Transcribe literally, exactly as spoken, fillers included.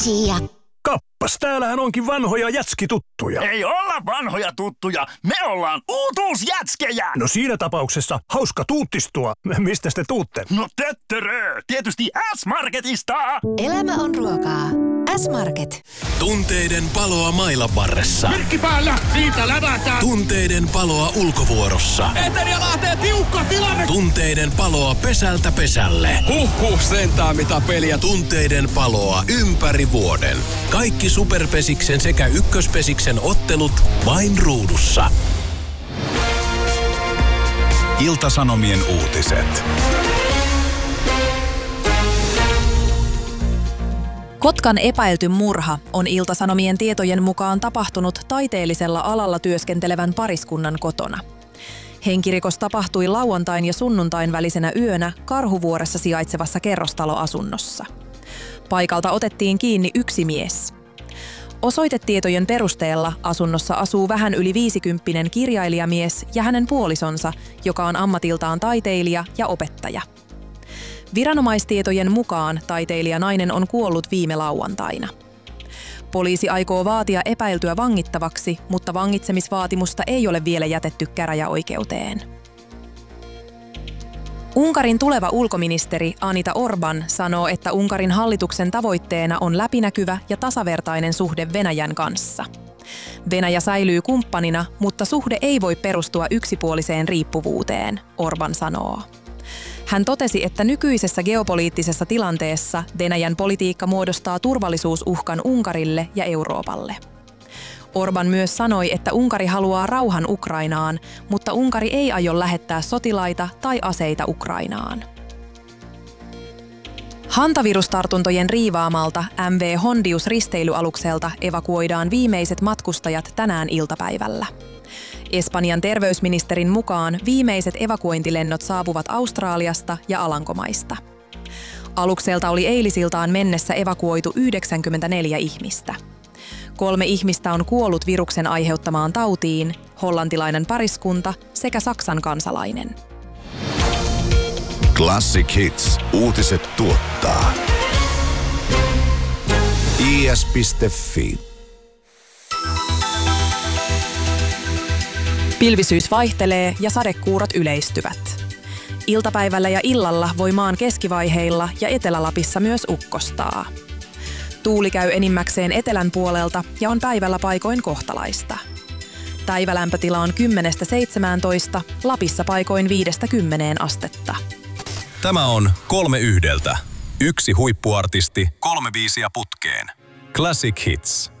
Sia. Kappas, täällähän onkin vanhoja jätskituttuja. Ei olla vanhoja tuttuja, me ollaan uutuusjätskejä! No siinä tapauksessa hauska tuuttistua. Mistä te tuutte? No töttörö, tietysti S-Marketista! Elämä on ruokaa. S-Market. Tunteiden paloa mailan varressa. Mikki päällä, siitä lävätään. Tunteiden paloa ulkovuorossa. Etelä Lahteen tiukka tilanne. Tunteiden paloa pesältä pesälle. Huhhuh, sentään mitä peliä. Tunteiden paloa ympäri vuoden. Kaikki Superpesiksen sekä Ykköspesiksen ottelut vain ruudussa. Ilta-Sanomien uutiset. Kotkan epäilty murha on Ilta-Sanomien tietojen mukaan tapahtunut taiteellisella alalla työskentelevän pariskunnan kotona. Henkirikos tapahtui lauantain ja sunnuntain välisenä yönä Karhuvuoressa sijaitsevassa kerrostaloasunnossa. Paikalta otettiin kiinni yksi mies. Osoitetietojen perusteella asunnossa asuu vähän yli viisikymppinen kirjailijamies ja hänen puolisonsa, joka on ammatiltaan taiteilija ja opettaja. Viranomaistietojen mukaan taiteilijanainen on kuollut viime lauantaina. Poliisi aikoo vaatia epäiltyä vangittavaksi, mutta vangitsemisvaatimusta ei ole vielä jätetty käräjäoikeuteen. Unkarin tuleva ulkoministeri Anita Orban sanoo, että Unkarin hallituksen tavoitteena on läpinäkyvä ja tasavertainen suhde Venäjän kanssa. Venäjä säilyy kumppanina, mutta suhde ei voi perustua yksipuoliseen riippuvuuteen, Orban sanoo. Hän totesi, että nykyisessä geopoliittisessa tilanteessa Venäjän politiikka muodostaa turvallisuusuhkan Unkarille ja Euroopalle. Orban myös sanoi, että Unkari haluaa rauhan Ukrainaan, mutta Unkari ei aio lähettää sotilaita tai aseita Ukrainaan. Hantavirustartuntojen riivaamalta M V Hondius-risteilyalukselta evakuoidaan viimeiset matkustajat tänään iltapäivällä. Espanjan terveysministerin mukaan viimeiset evakuointilennot saapuvat Australiasta ja Alankomaista. Alukselta oli eilisiltaan mennessä evakuoitu yhdeksänkymmentäneljä ihmistä. Kolme ihmistä on kuollut viruksen aiheuttamaan tautiin, hollantilainen pariskunta sekä Saksan kansalainen. Classic Hits. Uutiset tuottaa I S piste Fi. Pilvisyys vaihtelee ja sadekuurot yleistyvät. Iltapäivällä ja illalla voi maan keskivaiheilla ja Etelä-Lapissa myös ukkostaa. Tuuli käy enimmäkseen etelän puolelta ja on päivällä paikoin kohtalaista. Päivälämpötila on kymmenestä seitsemääntoista, Lapissa paikoin viidestä kymmeneen astetta. Tämä on kolme yhdeltä. Yksi huippuartisti, kolme biisiä putkeen. Classic Hits.